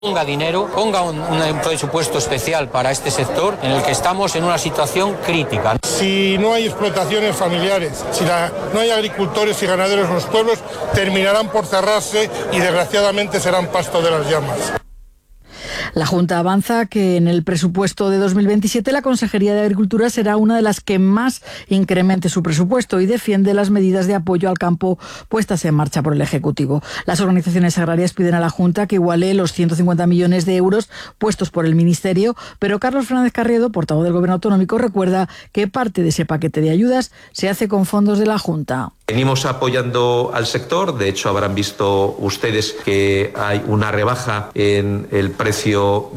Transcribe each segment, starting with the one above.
Ponga dinero, ponga un presupuesto especial para este sector en el que estamos en una situación crítica. Si no hay explotaciones familiares, si no hay agricultores y ganaderos en los pueblos, terminarán por cerrarse y desgraciadamente serán pasto de las llamas. La Junta avanza que en el presupuesto de 2027 la Consejería de Agricultura será una de las que más incremente su presupuesto y defiende las medidas de apoyo al campo puestas en marcha por el Ejecutivo. Las organizaciones agrarias piden a la Junta que iguale los 150 millones de euros puestos por el Ministerio, pero Carlos Fernández Carriedo, portavoz del Gobierno autonómico, recuerda que parte de ese paquete de ayudas se hace con fondos de la Junta. Venimos apoyando al sector, de hecho habrán visto ustedes que hay una rebaja en el precio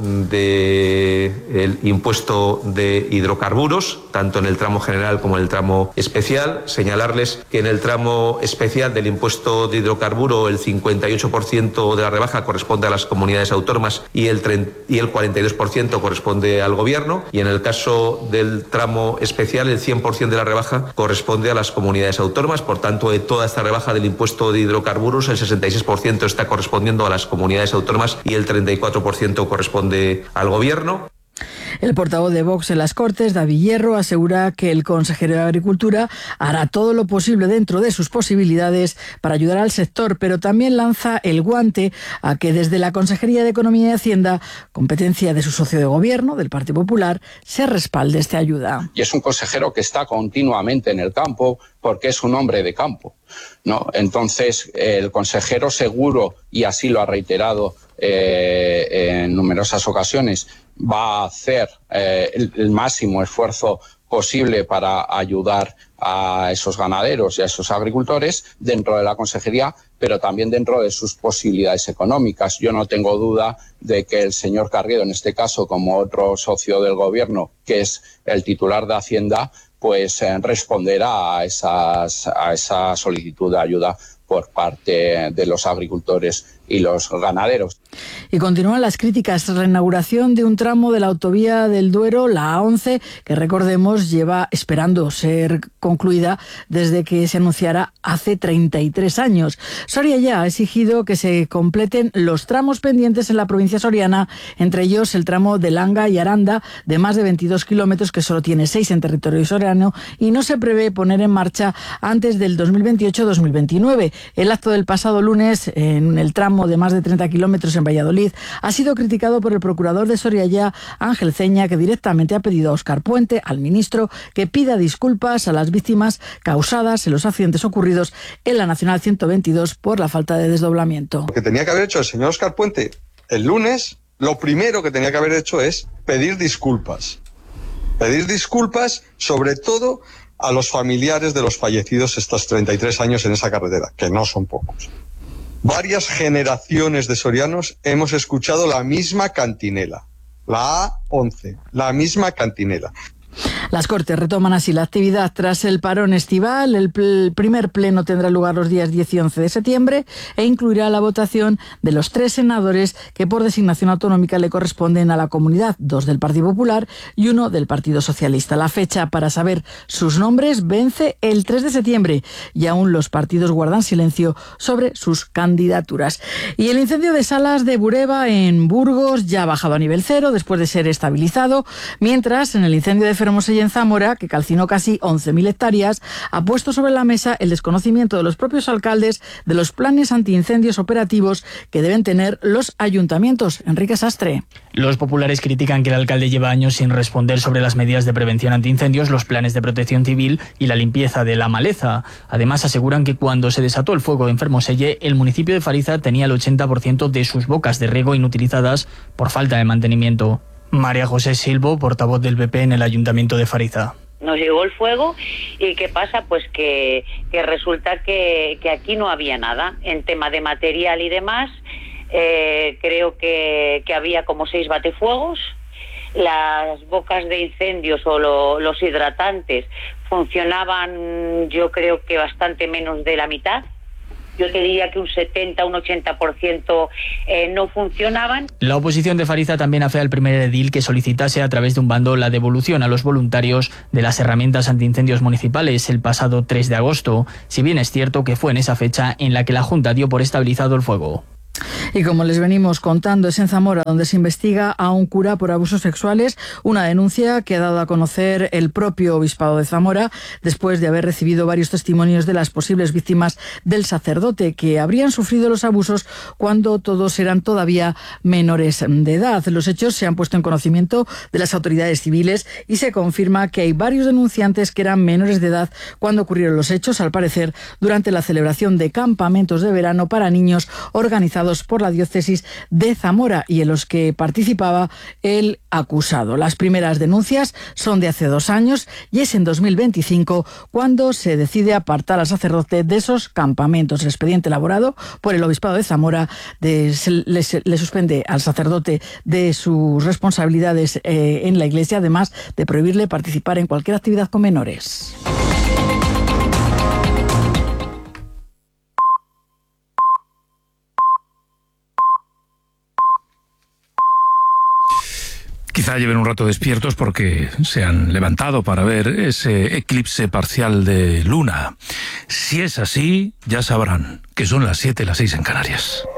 del impuesto de hidrocarburos, tanto en el tramo general como en el tramo especial. Señalarles que en el tramo especial del impuesto de hidrocarburo el 58% de la rebaja corresponde a las comunidades autónomas y el 42% corresponde al Gobierno, y en el caso del tramo especial el 100% de la rebaja corresponde a las comunidades autónomas. Por tanto, de toda esta rebaja del impuesto de hidrocarburos, el 66% está correspondiendo a las comunidades autónomas y el 34% corresponde al Gobierno. El portavoz de Vox en las Cortes, David Hierro, asegura que el consejero de Agricultura hará todo lo posible dentro de sus posibilidades para ayudar al sector, pero también lanza el guante a que desde la Consejería de Economía y Hacienda, competencia de su socio de gobierno, del Partido Popular, se respalde esta ayuda. Y es un consejero que está continuamente en el campo porque es un hombre de campo, ¿no? Entonces, el consejero seguro, y así lo ha reiterado en numerosas ocasiones, va a hacer el máximo esfuerzo posible para ayudar a esos ganaderos y a esos agricultores dentro de la consejería, pero también dentro de sus posibilidades económicas. Yo no tengo duda de que el señor Carriedo, en este caso, como otro socio del Gobierno, que es el titular de Hacienda, pues responderá a esa solicitud de ayuda por parte de los agricultores y los ganaderos. Y continúan las críticas tras la inauguración de un tramo de la autovía del Duero, la A11, que recordemos lleva esperando ser concluida desde que se anunciara hace 33 años. Soria ya ha exigido que se completen los tramos pendientes en la provincia soriana, entre ellos el tramo de Langa y Aranda, de más de 22 kilómetros, que solo tiene 6 en territorio soriano, y no se prevé poner en marcha antes del 2028-2029. El acto del pasado lunes en el tramo de más de 30 kilómetros en Valladolid ha sido criticado por el procurador de Soria ya, Ángel Ceña, que directamente ha pedido a Óscar Puente, al ministro, que pida disculpas a las víctimas causadas en los accidentes ocurridos en la Nacional 122 por la falta de desdoblamiento. Lo que tenía que haber hecho el señor Óscar Puente el lunes, lo primero que tenía que haber hecho es pedir disculpas. Pedir disculpas sobre todo a los familiares de los fallecidos estos 33 años en esa carretera, que no son pocos. Varias generaciones de sorianos hemos escuchado la misma cantinela, la A11, la misma cantinela. Las Cortes retoman así la actividad tras el parón estival. El primer pleno tendrá lugar los días 10 y 11 de septiembre e incluirá la votación de los 3 senadores que por designación autonómica le corresponden a la comunidad, 2 del Partido Popular y 1 del Partido Socialista. La fecha para saber sus nombres vence el 3 de septiembre y aún los partidos guardan silencio sobre sus candidaturas. Y el incendio de Salas de Bureba en Burgos ya ha bajado a nivel 0 después de ser estabilizado, mientras en el incendio de Fermoselle en Zamora, que calcinó casi 11.000 hectáreas, ha puesto sobre la mesa el desconocimiento de los propios alcaldes de los planes antiincendios operativos que deben tener los ayuntamientos. Enrique Sastre. Los populares critican que el alcalde lleva años sin responder sobre las medidas de prevención antiincendios, los planes de protección civil y la limpieza de la maleza. Además, aseguran que cuando se desató el fuego en Fermoselle, el municipio de Fariza tenía el 80% de sus bocas de riego inutilizadas por falta de mantenimiento. María José Silvo, portavoz del PP en el Ayuntamiento de Fariza. Nos llegó el fuego y ¿qué pasa? Pues que resulta que aquí no había nada en tema de material y demás. Creo que había como 6 batefuegos. Las bocas de incendios o los hidratantes funcionaban, yo creo que bastante menos de la mitad. Yo te diría que un 70, un 80% no funcionaban. La oposición de Fariza también afea al primer edil que solicitase a través de un bando la devolución a los voluntarios de las herramientas antiincendios municipales el pasado 3 de agosto, si bien es cierto que fue en esa fecha en la que la Junta dio por estabilizado el fuego. Y como les venimos contando, es en Zamora donde se investiga a un cura por abusos sexuales, una denuncia que ha dado a conocer el propio Obispado de Zamora después de haber recibido varios testimonios de las posibles víctimas del sacerdote que habrían sufrido los abusos cuando todos eran todavía menores de edad. Los hechos se han puesto en conocimiento de las autoridades civiles y se confirma que hay varios denunciantes que eran menores de edad cuando ocurrieron los hechos, al parecer durante la celebración de campamentos de verano para niños organizados por la diócesis de Zamora y en los que participaba el acusado. Las primeras denuncias son de hace 2 años y es en 2025 cuando se decide apartar al sacerdote de esos campamentos. El expediente elaborado por el Obispado de Zamora le suspende al sacerdote de sus responsabilidades en la Iglesia, además de prohibirle participar en cualquier actividad con menores. Quizá lleven un rato despiertos porque se han levantado para ver ese eclipse parcial de luna. Si es así, ya sabrán que son las 7, las 6 en Canarias.